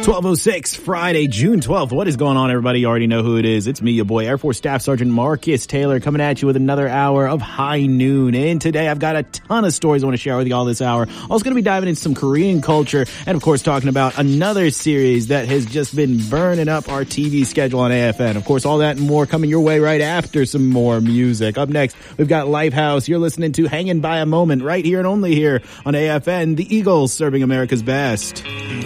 12:06, Friday, June 12th. What is going on, everybody? You already know who it is. It's me, your boy, Air Force Staff Sergeant Marcus Taylor, coming at you with another hour of High Noon. And today I've got a ton of stories I want to share with you all this hour. Also going to be diving into some Korean culture and, of course, talking about another series that has just been burning up our TV schedule on AFN. Of course, all that and more coming your way right after some more music. Up next, we've got Lifehouse. You're listening to Hanging by a Moment right here and only here on AFN, the Eagles serving America's best.